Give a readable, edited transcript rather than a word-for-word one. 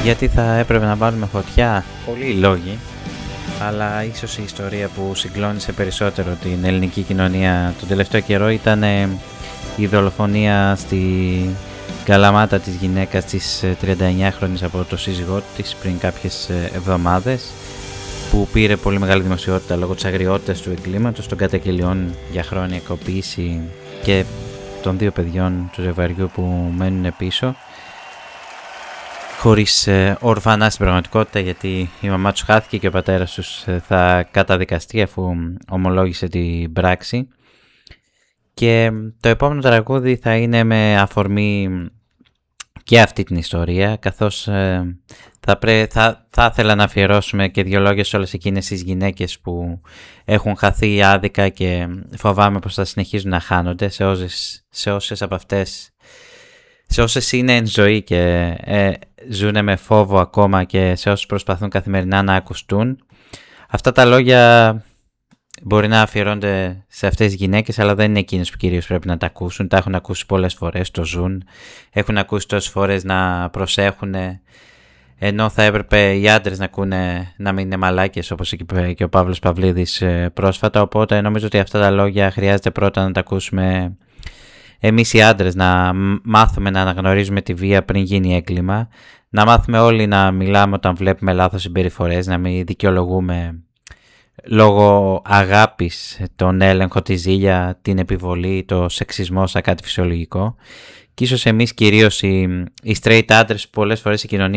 Γιατί θα έπρεπε να βάλουμε φωτιά? Πολλοί λόγοι, αλλά ίσως η ιστορία που συγκλώνησε περισσότερο την ελληνική κοινωνία τον τελευταίο καιρό ήταν η δολοφονία στη Καλαμάτα της γυναίκας της 39χρονης από το σύζυγό της πριν κάποιες εβδομάδες, που πήρε πολύ μεγάλη δημοσιότητα λόγω της αγριότητας του εγκλήματος, των καταγγελιών για χρόνια κακοποίηση και των δύο παιδιών του ζευγαριού που μένουν πίσω χωρίς ορφανά στην πραγματικότητα, γιατί η μαμά τους χάθηκε και ο πατέρας τους θα καταδικαστεί αφού ομολόγησε την πράξη. Και το επόμενο τραγούδι θα είναι με αφορμή και αυτή την ιστορία, καθώς θα ήθελα να αφιερώσουμε και δύο λόγια σε όλες εκείνες τις γυναίκες που έχουν χαθεί άδικα και φοβάμαι πως θα συνεχίζουν να χάνονται, σε όσες από αυτές, σε όσες είναι εν ζωή και ζουν με φόβο ακόμα και σε όσες προσπαθούν καθημερινά να ακουστούν. Αυτά τα λόγια μπορεί να αφιερώνται σε αυτές τις γυναίκες, αλλά δεν είναι εκείνες που κυρίως πρέπει να τα ακούσουν. Τα έχουν ακούσει πολλές φορές, το ζουν. Έχουν ακούσει τόσες φορές να προσέχουν, ενώ θα έπρεπε οι άντρες να ακούνε να μην είναι μαλάκες, όπως είπε και ο Παύλος Παυλίδης πρόσφατα. Οπότε νομίζω ότι αυτά τα λόγια χρειάζεται πρώτα να τα ακούσουμε εμείς οι άντρες, να μάθουμε να αναγνωρίζουμε τη βία πριν γίνει έγκλημα, να μάθουμε όλοι να μιλάμε όταν βλέπουμε λάθος συμπεριφορές, να μην δικαιολογούμε λόγω αγάπης τον έλεγχο, τη ζήλια, την επιβολή, το σεξισμό σαν κάτι φυσιολογικό. Και ίσως εμείς κυρίως οι straight άντρες, πολλές φορές η κοινωνία